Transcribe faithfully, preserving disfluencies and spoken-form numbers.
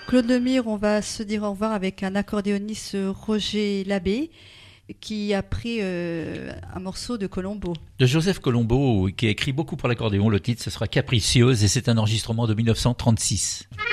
Claude Lemire, on va se dire au revoir avec un accordéoniste, Roger Labbé, qui a pris euh, un morceau de Colombo. De Joseph Colombo, qui a écrit beaucoup pour l'accordéon. Le titre, ce sera Capricieuse, et c'est un enregistrement de dix-neuf cent trente-six.